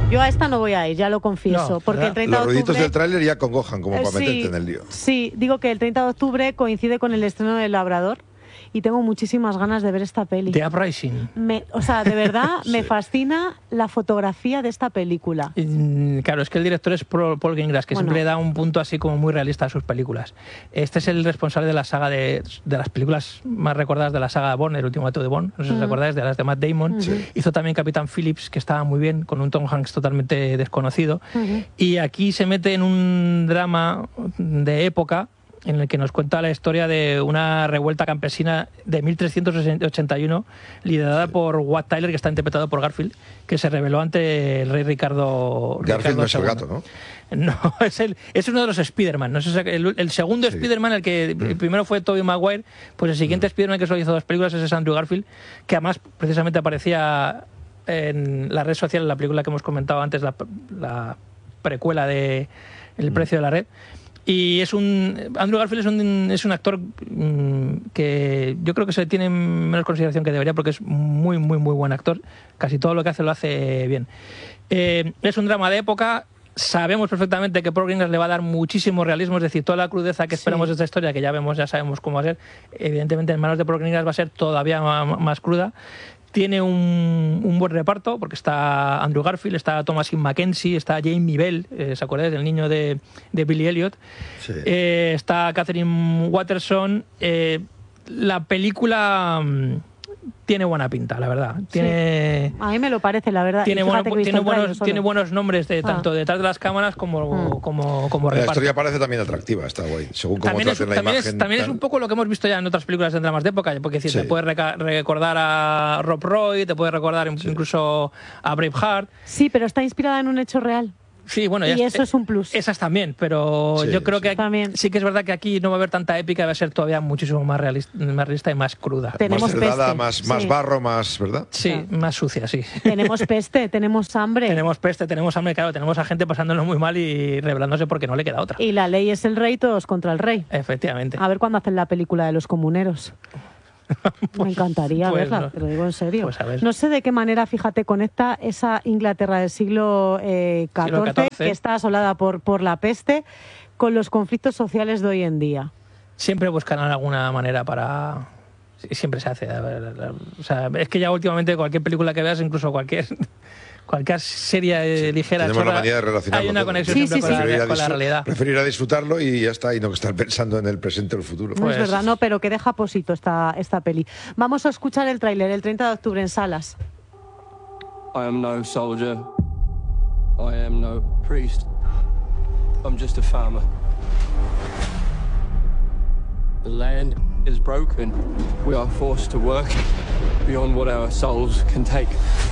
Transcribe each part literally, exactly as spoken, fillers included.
Yo a esta no voy a ir, ya lo confieso, No, porque ¿verdad? el treinta Los de ruiditos octubre... del tráiler ya congojan como Eh, para sí, meterte en el lío. Sí, digo que el treinta de octubre coincide con el estreno del Labrador y tengo muchísimas ganas de ver esta peli. The Uprising. Me, o sea, de verdad Sí. me fascina la fotografía de esta película. Mm, Claro, es que el director es Paul Paul Greengrass, que Bueno. siempre le da un punto así como muy realista a sus películas. Este es el responsable de la saga de, de las películas más recordadas de la saga de Bond, el último acto de Bond, no sé si os Mm. acordáis, de las de Matt Damon. Sí. Hizo también Capitán Phillips, que estaba muy bien, con un Tom Hanks totalmente desconocido. Ujú. Y aquí se mete en un drama de época en el que nos cuenta la historia de una revuelta campesina de mil trescientos ochenta y uno, liderada por Wat Tyler, que está interpretado por Garfield, que se rebeló ante el rey Ricardo. Garfield Ricardo no es el segundo. gato, ¿no? No, es, el, es uno de los Spider-Man. No sé si- el, el segundo Sí. Spider-Man, el que el primero fue Tobey Maguire, pues el siguiente Spider-Man que solo hizo dos películas ese es Andrew Garfield, que además precisamente aparecía en la red social, en la película que hemos comentado antes, la, la precuela de El precio de la red. Y es un Andrew Garfield es un, es un actor mmm, que yo creo que se le tiene menos consideración que debería, porque es muy, muy, muy buen actor. Casi todo lo que hace lo hace bien. Eh, es un drama de época. Sabemos perfectamente que Paul Greengrass le va a dar muchísimo realismo, es decir, toda la crudeza que esperamos Sí. de esta historia, que ya vemos, ya sabemos cómo va a ser, evidentemente en manos de Paul Greengrass va a ser todavía ma- más cruda. Tiene un, un buen reparto, porque está Andrew Garfield, está Thomasin Mackenzie, está Jamie Bell, eh, ¿se acordáis del niño de, de Billy Elliot? Sí. Eh, está Catherine Watterson. Eh, la película mm, tiene buena pinta, la verdad. Tiene... A mí me lo parece, la verdad. Tiene, Y fíjate bueno- que he visto tiene, el tráiler buenos, solo. tiene buenos nombres de, Ah. tanto detrás de las cámaras como, Mm. como, como La reparto. historia parece también atractiva, está guay. Según cómo También, es, traten la también, imagen. es, también es tal. un poco lo que hemos visto ya en otras películas de dramas de época, porque decir, Sí. te puede reca- recordar a Rob Roy, te puede recordar incluso a Braveheart. Sí, pero está inspirada en un hecho real. Sí, bueno, Y ya eso es un plus. Esas también, pero Sí, yo creo sí. que También. sí que es verdad que aquí no va a haber tanta épica, va a ser todavía muchísimo más realista, más realista y más cruda. Tenemos Más cerrada, peste, más, sí. más barro, más, ¿verdad? Sí, Claro. más sucia, sí. Tenemos peste, tenemos hambre. Tenemos peste, tenemos hambre, claro, tenemos a gente pasándolo muy mal y rebelándose porque no le queda otra. Y la ley es el rey, todos contra el rey. Efectivamente. A ver cuándo hacen la película de los comuneros. Me encantaría pues verla, no. te lo digo en serio. Pues a ver. No sé de qué manera, fíjate, conecta esa Inglaterra del siglo eh, Siglo catorce, catorce. que está asolada por, por la peste, con los conflictos sociales de hoy en día. Siempre buscarán alguna manera para... sí, siempre se hace. a ver, la- O sea, es que ya últimamente cualquier película que veas, incluso cualquier cualquier serie eh, ligera, Tenemos la chorra, manía de relacionarlo hay una todo. conexión Sí, siempre sí, con, sí. la, Preferir a con la disfr- realidad. Preferir a disfrutarlo y ya está, y no que estar pensando en el presente o el futuro. No Pues- es verdad, no, pero que deja posito esta, esta peli. Vamos a escuchar el tráiler el treinta de octubre en salas. I am no soldier. I am no priest. I'm just a farmer. The land is broken. We are forced to work beyond what our souls can take.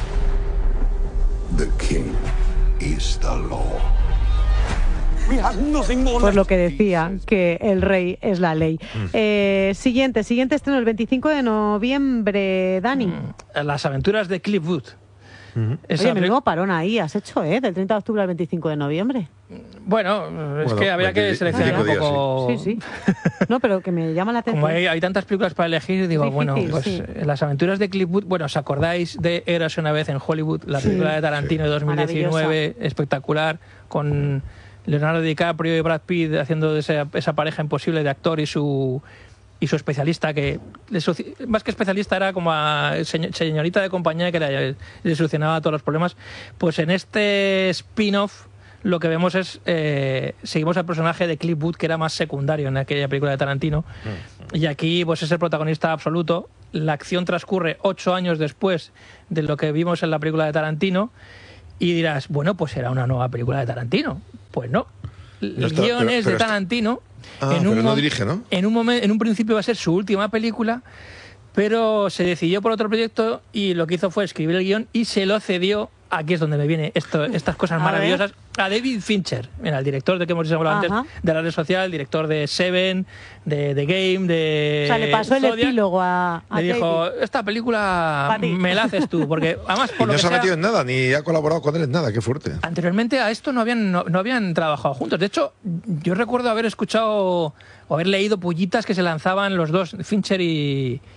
The king is the law. We have nothing more Pues lo que decía, que el rey es la ley. Eh, siguiente, siguiente estreno el veinticinco de noviembre, Dani. Las aventuras de Cliff Booth. Esa Oye, peli- menudo parón ahí has hecho, ¿eh? Del treinta de octubre al veinticinco de noviembre. Bueno, es Bueno, que había que veinte- seleccionar un veinticinco días, poco... Sí, sí. No, pero que me llama la atención. Como hay, hay tantas películas para elegir, digo, Difícil, bueno, pues sí. eh, las aventuras de Cliff Booth, bueno, ¿os acordáis de Érase una vez en Hollywood? La Sí. película de Tarantino de dos mil diecinueve, espectacular, con Leonardo DiCaprio y Brad Pitt haciendo de esa, esa pareja imposible de actor y su y su especialista, que le soci- más que especialista era como a señor- señorita de compañía que le, le solucionaba todos los problemas. Pues en este spin-off lo que vemos es, eh, seguimos al personaje de Cliff Booth, que era más secundario en aquella película de Tarantino, y aquí pues es el protagonista absoluto. La acción transcurre ocho años después de lo que vimos en la película de Tarantino, y dirás, bueno, pues era una nueva película de Tarantino. Pues no. El No está- guión pero- es pero de está- Tarantino. Ah, pero no mo- dirige, ¿no? En un, momen- en un principio va a ser su última película, pero se decidió por otro proyecto y lo que hizo fue escribir el guión y se lo cedió. Aquí es donde me viene esto, estas cosas A maravillosas. A David Fincher, mira, el director de que hemos hablado Ajá. antes, de la red social, director de Seven, de The Game, de O sea, le pasó el Zodiac. epílogo a, a Le dijo, David. esta película Pa' ti. me la haces tú, porque además Y por lo no que se ha sea, metido en nada, ni ha colaborado con él en nada, qué fuerte. anteriormente a esto no habían, no, no habían trabajado juntos. De hecho, yo recuerdo haber escuchado o haber leído pullitas que se lanzaban los dos, Fincher y,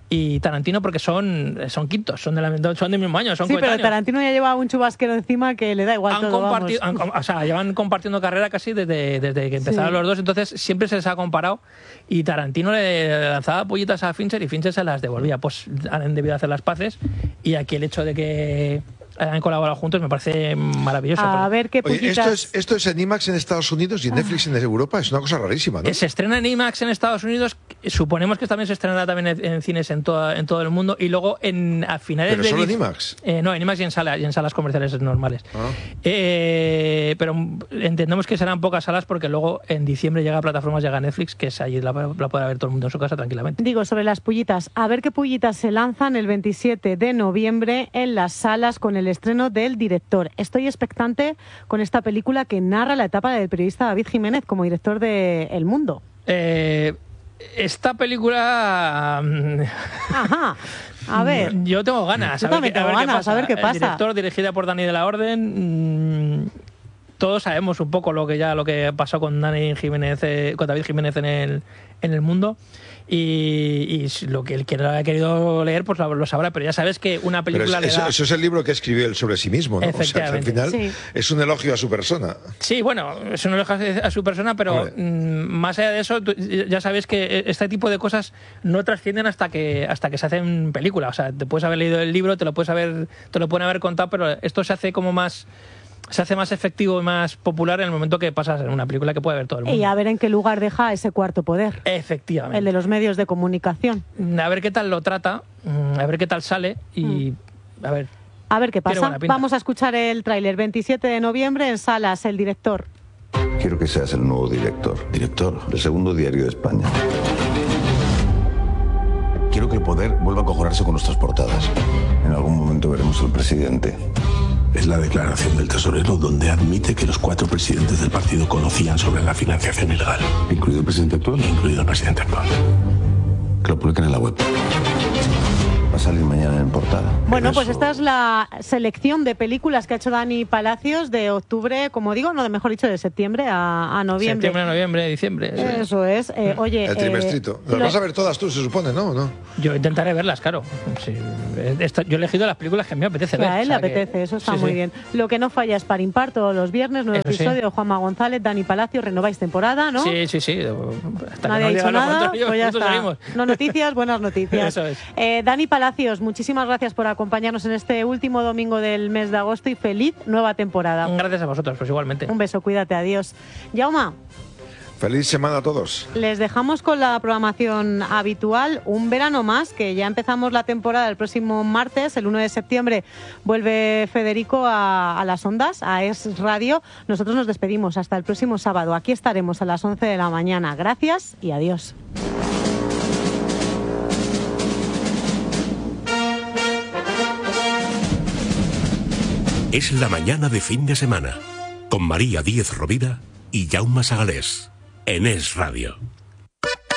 y Tarantino porque son, son quintos, son, de la, son del mismo año, son Sí, coetáneos. pero Tarantino ya lleva un chubasquero encima que le da igual han todo, compartido, vamos. han, o sea, llevan compartiendo carrera casi desde, desde que empezaron Sí. los dos, entonces siempre se les ha comparado y Tarantino le lanzaba pollitas a Fincher y Fincher se las devolvía. Pues han debido hacer las paces y aquí el hecho de que han colaborado juntos me parece maravilloso. A ver qué Oye, pullitas... esto es, esto es en IMAX en Estados Unidos y en Netflix en Europa. Es una cosa rarísima, ¿no? Se estrena en IMAX en Estados Unidos, suponemos que también se estrenará también en, en cines en, toda, en todo el mundo y luego en, a finales ¿Pero de... solo en dic- IMAX? Eh, no, en IMAX y en, sala, y en salas comerciales normales. Ah. Eh, pero entendemos que serán pocas salas porque luego en diciembre llega a plataformas, llega a Netflix, que es allí la, la puede ver todo el mundo en su casa tranquilamente. Digo, sobre las pullitas, a ver qué pullitas se lanzan el veintisiete de noviembre en las salas con el estreno del director. Estoy expectante con esta película que narra la etapa del periodista David Jiménez como director de El Mundo. Eh, esta película... Ajá, a ver. Yo tengo ganas. Yo a ver también qué- a tengo ver qué ganas, pasa. a ver qué pasa. El director, dirigida por Dani de la Orden... mmm, todos sabemos un poco lo que ya lo que pasó con Dani Jiménez, eh, con David Jiménez en el, en el mundo. Y, y lo que el que lo haya querido leer pues lo, lo sabrá, pero ya sabes que una Pero película es- le eso, da... eso es el libro que escribió él sobre sí mismo, ¿no? O sea, que al Efectivamente. final Sí. es un elogio a su persona. Sí, bueno, eso no lo deja a su persona, pero Vale. mm, más allá de eso, tú- ya sabes que este tipo de cosas no trascienden hasta que hasta que se hacen película. O sea, te puedes haber leído el libro, te lo puedes haber, te lo pueden haber contado, pero esto se hace como más, se hace más efectivo y más popular en el momento que pasas en una película que puede ver todo el mundo. Y a ver en qué lugar deja ese cuarto poder, Efectivamente. el de los medios de comunicación. A ver qué tal lo trata, mm, a ver qué tal sale y a ver. A ver qué Tiene pasa. buena pinta. Vamos a escuchar el tráiler. veintisiete de noviembre en salas, el director. Quiero que seas el nuevo director. Director del segundo diario de España. Quiero que el poder vuelva a cojonarse con nuestras portadas. En algún momento veremos al presidente. Es la declaración del tesorero donde admite que los cuatro presidentes del partido conocían sobre la financiación ilegal, ¿Incluido el presidente actual? incluido el presidente actual. Que lo publiquen en la web. Va a salir mañana en portada. Bueno, Eso- pues esta es la selección de películas que ha hecho Dani Palacios de octubre, como digo, no, mejor dicho, de septiembre a, a noviembre. Septiembre, noviembre, diciembre. eso es. Eso es. Eh, oye, El eh, trimestrito. Las lo- vas a ver todas tú, se supone, ¿no? ¿No? Yo intentaré verlas, claro. Sí, esta- yo he elegido las películas que me apetece que ver. a él o le sea que- apetece, eso está sí, muy sí. bien. Lo que no falla es par impar todos los viernes, nuevo Eso sí. episodio, Juanma González, Dani Palacios, renováis temporada, ¿no? Sí, sí, sí. Hasta Nadie que ha no dicho lleguen los nada, contrarios, pues ya nosotros está. seguimos. No noticias, buenas noticias. Eso es. Eh, Dani Palacios, muchísimas gracias por acompañarnos en este último domingo del mes de agosto y feliz nueva temporada. Gracias a vosotros, pues igualmente. Un beso, cuídate, adiós. Yauma, Feliz semana a todos. les dejamos con la programación habitual, un verano más, que ya empezamos la temporada el próximo martes, el uno de septiembre, vuelve Federico a, a las ondas, a Es Radio. Nosotros nos despedimos hasta el próximo sábado. Aquí estaremos a las once de la mañana. Gracias y adiós. Es la mañana de fin de semana, con María Díez Rovira y Jaume Sagalés, en Es Radio.